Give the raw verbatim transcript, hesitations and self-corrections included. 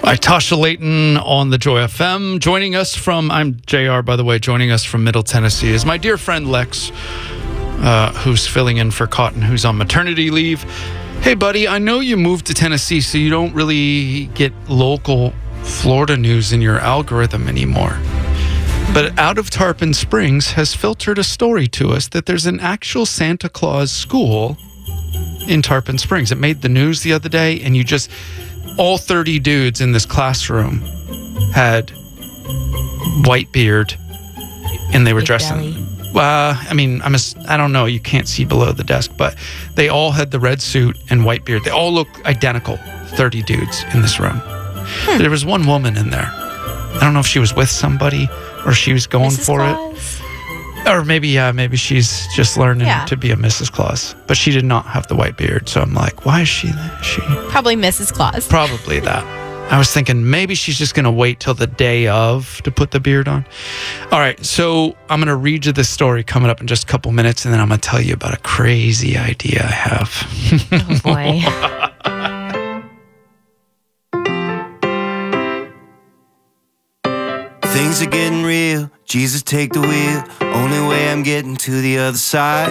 By Tasha Layton on the Joy F M. Joining us from, I'm J R, by the way, joining us from Middle Tennessee is my dear friend Lex, uh, who's filling in for Cotton, who's on maternity leave. Hey, buddy, I know you moved to Tennessee, so you don't really get local Florida news in your algorithm anymore. But Out of Tarpon Springs has filtered a story to us that there's an actual Santa Claus school in Tarpon Springs. It made the news the other day, and you just... all thirty dudes in this classroom had white beard, and they were Big dressed belly. in... Uh, I mean, I'm a, I don't know. You can't see below the desk, but they all had the red suit and white beard. They all look identical, thirty dudes in this room. Hmm. There was one woman in there. I don't know if she was with somebody or she was going Missus for Claus? it. Or maybe, yeah, maybe she's just learning Yeah. to be a Missus Claus. But she did not have the white beard, so I'm like, why is she there? She Probably Missus Claus. Probably that. I was thinking maybe she's just going to wait till the day of to put the beard on. All right, so I'm going to read you this story coming up in just a couple minutes, and then I'm going to tell you about a crazy idea I have. Oh, boy. Things are getting real. Jesus, take the wheel. Only way I'm getting to the other side.